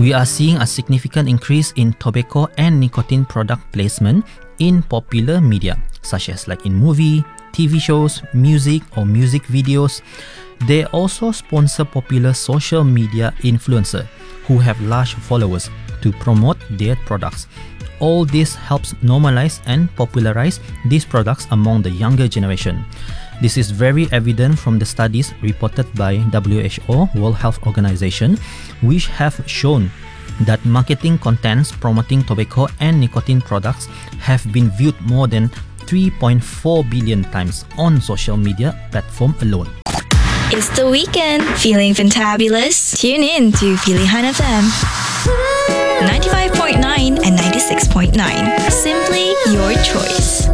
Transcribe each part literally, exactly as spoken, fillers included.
we are seeing a significant increase in tobacco and nicotine product placement in popular media, such as like in movie, T V shows, music or music videos. They also sponsor popular social media influencers who have large followers to promote their products. All this helps normalize and popularize these products among the younger generation. This is very evident from the studies reported by W H O, World Health Organization, which have shown that marketing contents promoting tobacco and nicotine products have been viewed more than three point four billion times on social media platform alone. It's the weekend. Feeling fantabulous? Tune in to Pilihan F M. ninety-five point nine and ninety-six point nine. Simply your choice.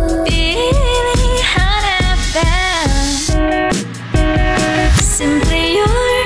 Pilihan F M. Simply your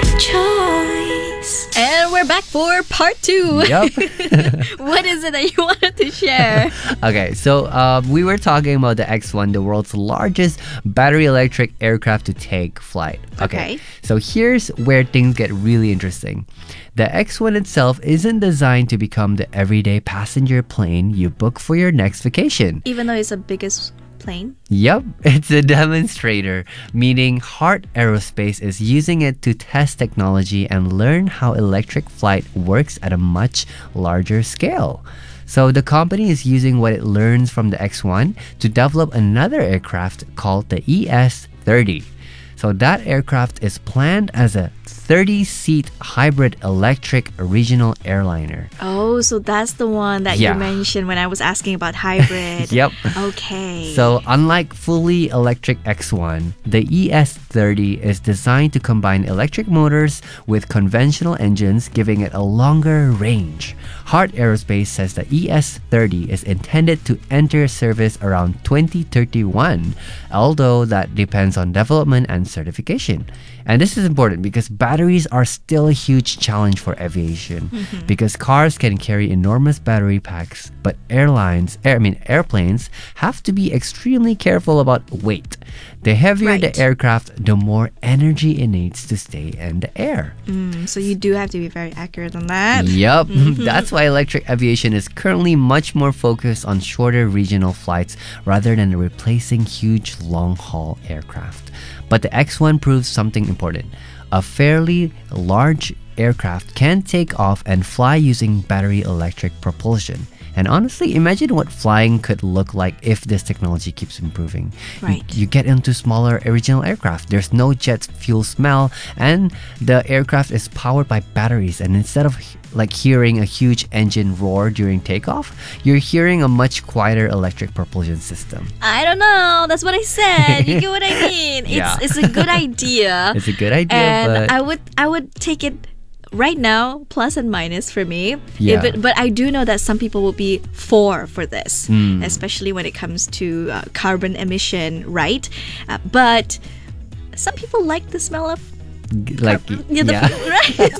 choice. And we're back for part two. Yep. What is it that you wanted to share? Okay, so uh, we were talking about the X one, the world's largest battery electric aircraft to take flight. Okay, Okay. so here's where things get really interesting. The X one itself isn't designed to become the everyday passenger plane you book for your next vacation. Even though it's the biggest plane. Yep, it's a demonstrator, meaning Heart Aerospace is using it to test technology and learn how electric flight works at a much larger scale. So the company is using what it learns from the X one to develop another aircraft called the E S thirty. So that aircraft is planned as a thirty-seat hybrid electric regional airliner. Oh, so that's the one that Yeah. you mentioned when I was asking about hybrid. Yep. Okay. So unlike fully electric X one, the E S thirty is designed to combine electric motors with conventional engines, giving it a longer range. Heart Aerospace says the E S thirty is intended to enter service around twenty thirty-one, although that depends on development and certification. And this is important because batteries are still a huge challenge for aviation, Mm-hmm. because cars can carry enormous battery packs, but airlines, air, I mean airplanes, have to be extremely careful about weight. The heavier the Right. aircraft, the more energy it needs to stay in the air. Mm, so you do have to be very accurate on that. Yep, that's why electric aviation is currently much more focused on shorter regional flights rather than replacing huge long-haul aircraft. But the X one proves something important. A fairly large aircraft can take off and fly using battery electric propulsion. And honestly, imagine what flying could look like if this technology keeps improving. You- Right. You, get into smaller original aircraft. There's no jet fuel smell, and the aircraft is powered by batteries. And instead of like hearing a huge engine roar during takeoff, you're hearing a much quieter electric propulsion system. I don't know. That's what I said. You get what I mean? It's Yeah. it's a good idea. It's a good idea, and but I would I would take it right now, plus and minus for me. Yeah. If it- but I do know that some people will be for for this, Mm. especially when it comes to uh, carbon emission, right? Uh, but some people like the smell of like yeah, the yeah. food, right?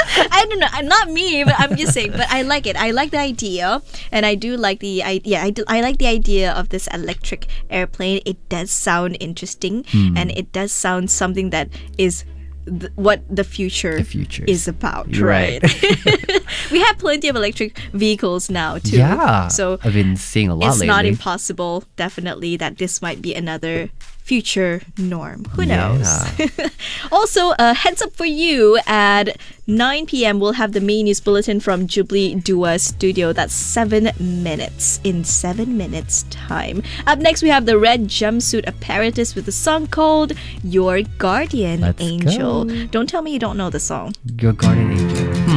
I don't know. I'm not me, but I'm just saying. But I like it. I like the idea, and I do like the idea. I, do, I like the idea of this electric airplane. It does sound interesting, Hmm. and it does sound something that is th- what the future, The future is about, You're right? right. We have plenty of electric vehicles now too. Yeah. So I've been seeing a lot it's lately. not impossible, definitely, that this might be another future norm. Who knows? Yeah. Also, a heads up for you, at nine p.m. we'll have the main news bulletin from Jubilee Dua Studio. That's seven minutes. In seven minutes time. Up next, we have the Red Jumpsuit Apparatus with a song called Your Guardian Let's Angel. go. Don't tell me you don't know the song. Your guardian angel. Hmm.